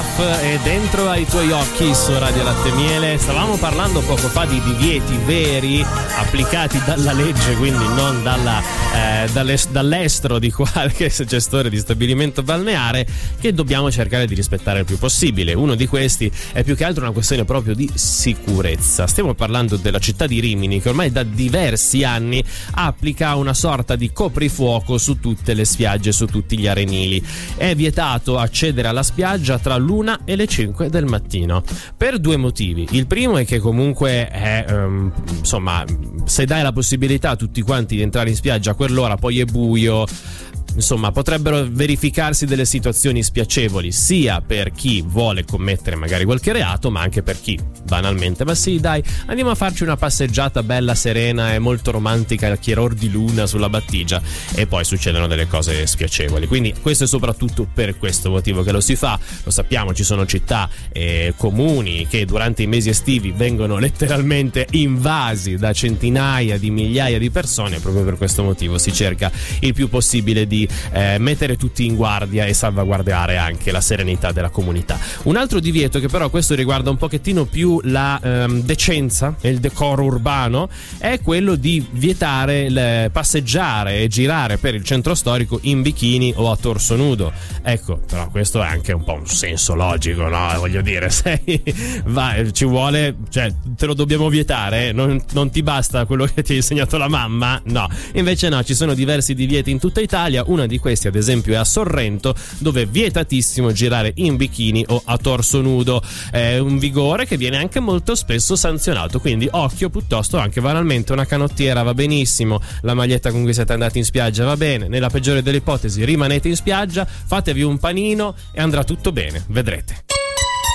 Duff e Dentro ai tuoi occhi su Radio Latte Miele. Stavamo parlando poco fa di divieti veri applicati dalla legge, quindi non dall'estero di qualche gestore di stabilimento balneare, che dobbiamo cercare di rispettare il più possibile. Uno di questi è più che altro una questione proprio di sicurezza. Stiamo parlando della città di Rimini, che ormai da diversi anni applica una sorta di coprifuoco su tutte le spiagge, su tutti gli arenili. È vietato accedere alla spiaggia tra l'1 e le 5 del mattino per due motivi. Il primo è che comunque è insomma, se dai la possibilità a tutti quanti di entrare in spiaggia a quell'ora, poi è buio, insomma potrebbero verificarsi delle situazioni spiacevoli sia per chi vuole commettere magari qualche reato, ma anche per chi banalmente, ma sì dai, andiamo a farci una passeggiata bella serena e molto romantica al chiaror di luna sulla battigia, e poi succedono delle cose spiacevoli. Quindi questo è soprattutto per questo motivo che lo si fa. Lo sappiamo, ci sono città e comuni che durante i mesi estivi vengono letteralmente invasi da centinaia di migliaia di persone. Proprio per questo motivo si cerca il più possibile di mettere tutti in guardia e salvaguardare anche la serenità della comunità. Un altro divieto, che però questo riguarda un pochettino più la decenza e il decoro urbano, è quello di vietare passeggiare e girare per il centro storico in bikini o a torso nudo. Ecco, però questo è anche un po' un senso logico, no? Voglio dire, ci vuole, cioè te lo dobbiamo vietare, non ti basta quello che ti ha insegnato la mamma? No, invece no, ci sono diversi divieti in tutta Italia. Una di questi ad esempio è a Sorrento, dove è vietatissimo girare in bikini o a torso nudo. È un vigore che viene anche molto spesso sanzionato, quindi occhio piuttosto. Anche banalmente una canottiera va benissimo, la maglietta con cui siete andati in spiaggia va bene, nella peggiore delle ipotesi rimanete in spiaggia, fatevi un panino e andrà tutto bene, vedrete.